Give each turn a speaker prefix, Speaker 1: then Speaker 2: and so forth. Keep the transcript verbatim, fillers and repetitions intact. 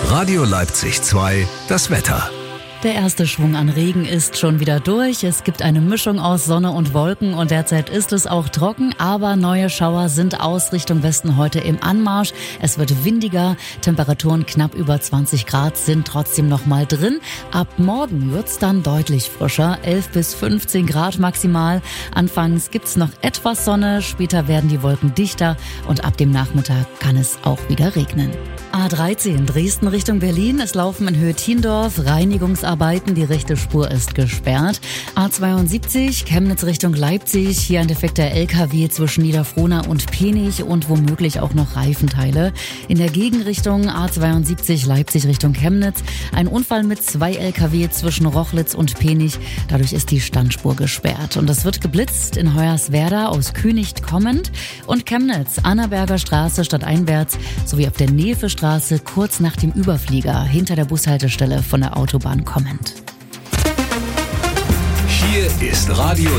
Speaker 1: Radio Leipzig zwei, das Wetter.
Speaker 2: Der erste Schwung an Regen ist schon wieder durch. Es gibt eine Mischung aus Sonne und Wolken und derzeit ist es auch trocken, aber neue Schauer sind aus Richtung Westen heute im Anmarsch. Es wird windiger, Temperaturen knapp über zwanzig Grad sind trotzdem noch mal drin. Ab morgen wird's dann deutlich frischer, elf bis fünfzehn Grad maximal. Anfangs gibt's noch etwas Sonne, später werden die Wolken dichter und ab dem Nachmittag kann es auch wieder regnen. A dreizehn Dresden Richtung Berlin. Es laufen in Höhe Thiendorf Reinigungsarbeiten. Die rechte Spur ist gesperrt. A zweiundsiebzig Chemnitz Richtung Leipzig. Hier ein defekter L K W zwischen Niederfrohna und Penich und womöglich auch noch Reifenteile. In der Gegenrichtung A zweiundsiebzig Leipzig Richtung Chemnitz. Ein Unfall mit zwei L K W zwischen Rochlitz und Penich. Dadurch ist die Standspur gesperrt. Und es wird geblitzt in Hoyerswerda aus Künicht kommend. Und Chemnitz, Annaberger Straße stadteinwärts sowie auf der Nevestraße kurz nach dem Überflieger hinter der Bushaltestelle von der Autobahn kommend.
Speaker 1: Hier ist Radio